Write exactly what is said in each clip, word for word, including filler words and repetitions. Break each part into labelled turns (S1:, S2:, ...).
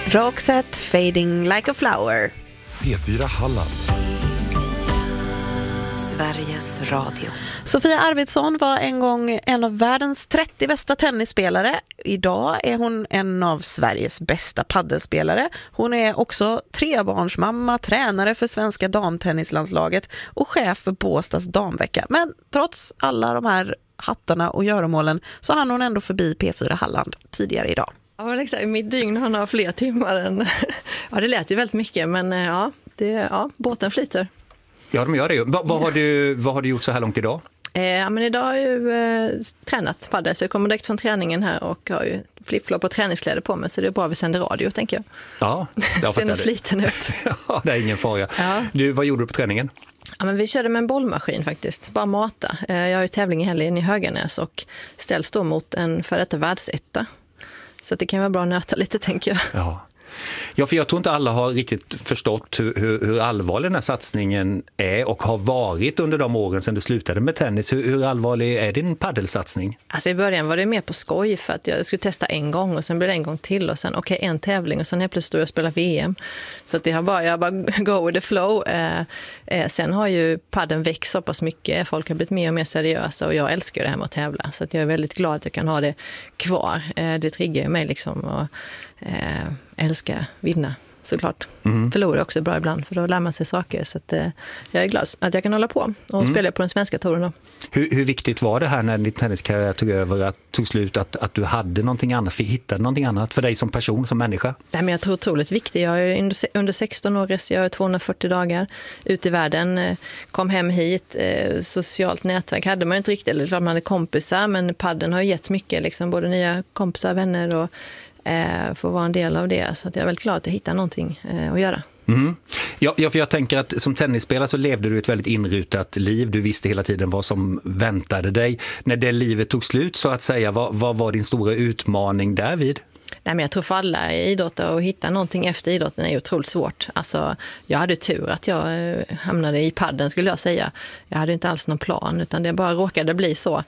S1: Roxette, Fading Like a Flower.
S2: P fyra Halland.
S3: Sveriges Radio.
S1: Sofia Arvidsson var en gång en av världens trettio bästa tennisspelare. Idag är hon en av Sveriges bästa paddelspelare. Hon är också trebarnsmamma, tränare för svenska damtennislandslaget och chef för Båstads damvecka. Men trots alla de här hattarna och göromålen så hann hon ändå förbi P fyra Halland tidigare idag.
S4: Ja, men exakt. Mitt dygn har några fler timmar än... Ja, det lät ju väldigt mycket, men ja, det, ja båten flyter.
S5: Ja, de gör det ju. Va, vad, har du, vad har du gjort så här långt idag?
S4: Eh, ja, men idag har jag ju eh, tränat paddel, så jag kommer direkt från träningen här och har ju flipflop och träningskläder på mig, så det är bra att vi sänder radio, tänker jag.
S5: Ja, jag
S4: ser nog sliten ut.
S5: Ja, det är ingen fara.
S4: Ja.
S5: Du, vad gjorde du på träningen?
S4: Ja, men vi körde med en bollmaskin faktiskt, bara mata. Eh, jag har ju tävling i helgen i Höganäs och ställs då mot en för detta världsetta. Så det kan vara bra att nöta lite, tänker jag.
S5: Ja. Ja, för jag tror inte alla har riktigt förstått hur, hur, hur allvarlig den här satsningen är och har varit under de åren sedan du slutade med tennis. Hur, hur allvarlig är din paddelsatsning?
S4: Alltså i början var det mer på skoj för att jag skulle testa en gång och sen blev det en gång till och sen okej, okay, en tävling och sen helt plötsligt stod jag och spelade V M. Så att det har bara, jag bara go with the flow. Eh, eh, sen har ju padden växt så pass mycket. Folk har blivit mer och mer seriösa och jag älskar det här med att tävla. Så att jag är väldigt glad att jag kan ha det kvar. Eh, det triggar ju mig liksom och eh, älskar vinna, såklart. Mm. Förlorar också bra ibland, för då lär man sig saker. Så att, eh, jag är glad att jag kan hålla på och mm. spela på den svenska touren då.
S5: Hur, hur viktigt var det här när din tenniskarriär tog över, att tog slut, att, att du hade någonting annat, hittade någonting annat för dig som person, som människa? Nej,
S4: men jag tror otroligt viktigt. Jag är under, under sexton år, jag är tvåhundrafyrtio dagar ut i världen, kom hem hit, eh, socialt nätverk hade man inte riktigt, eller klart man hade kompisar, men padden har ju gett mycket, liksom, både nya kompisar, vänner och eh, får vara en del av det. Så att jag är väldigt glad att jag hittar någonting eh, att göra.
S5: Mm. Ja, för jag tänker att som tennisspelare så levde du ett väldigt inrutat liv. Du visste hela tiden vad som väntade dig. När det livet tog slut, så att säga, vad, vad var din stora utmaning därvid?
S4: Nej, men jag tror för alla idrottare att hitta någonting efter idrotten är otroligt svårt. Alltså, jag hade tur att jag hamnade i padden, skulle jag säga. Jag hade inte alls någon plan, utan det bara råkade bli så.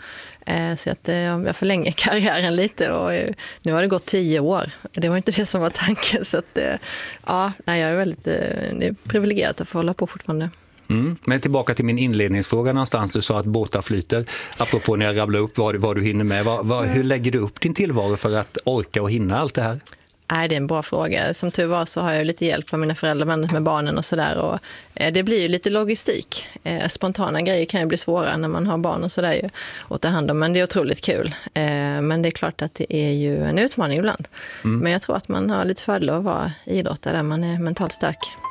S4: Så att jag förlänger karriären lite och nu har det gått tio år. Det var inte det som var tanken. Så att, ja, jag är väldigt det är privilegierat att få hålla på fortfarande.
S5: Mm. Men tillbaka till min inledningsfråga någonstans. Du sa att båtar flyter. Apropå när jag rabblar upp vad, vad du hinner med. Vad, vad, hur lägger du upp din tillvaro för att orka och hinna allt det här?
S4: Nej, det är en bra fråga. Som tur var så har jag lite hjälp av mina föräldrar med barnen och sådär. Och eh, det blir ju lite logistik. Eh, spontana grejer kan ju bli svåra när man har barn och sådär ju att ta hand om. Men det är otroligt kul. Eh, men det är klart att det är ju en utmaning ibland. Mm. Men jag tror att man har lite fördel att vara idrottare där man är mentalt stark.